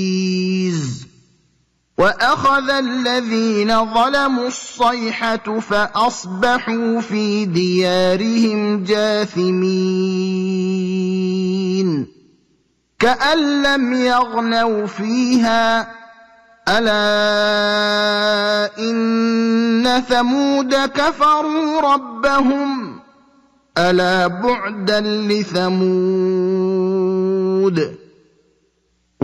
وأخذ الذين ظلموا الصيحة فأصبحوا في ديارهم جاثمين كأن لم يغنوا فيها ألا إن ثمود كفروا ربهم ألا بعدا لثمود